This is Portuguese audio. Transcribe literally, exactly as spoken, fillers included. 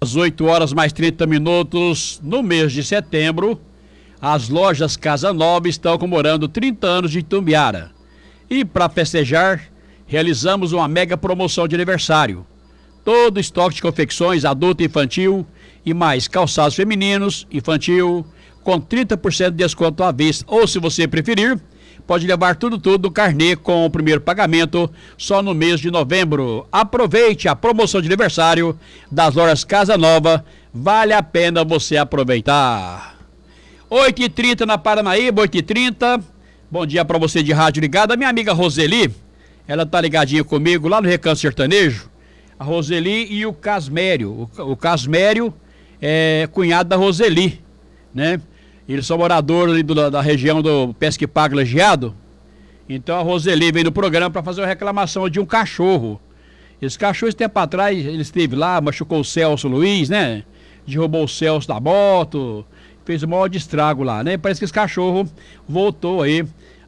Às oito horas mais trinta minutos, no mês de setembro, as lojas Casa Nova estão comemorando trinta anos de Itumbiara. E para festejar, realizamos uma mega promoção de aniversário. Todo estoque de confecções adulto e infantil e mais calçados femininos, infantil, com trinta por cento de desconto à vista. Ou, se você preferir, pode levar tudo tudo no carnê com o primeiro pagamento só no mês de novembro. Aproveite a promoção de aniversário das lojas Casa Nova. Vale a pena você aproveitar. oito e trinta na Paranaíba, oito e trinta. Bom dia para você de rádio ligada. A minha amiga Roseli, ela tá ligadinha comigo lá no Recanto Sertanejo. A Roseli e o Casmério. O, o Casmério é cunhado da Roseli, né? Eles são moradores ali do, da região do Pesque Pago Lajeado. Então a Roseli veio no programa para fazer uma reclamação de um cachorro. Esse cachorro, esse tempo atrás, ele esteve lá, machucou o Celso Luiz, né? Derrubou o Celso da moto, fez o maior estrago lá, né? Parece que esse cachorro voltou aí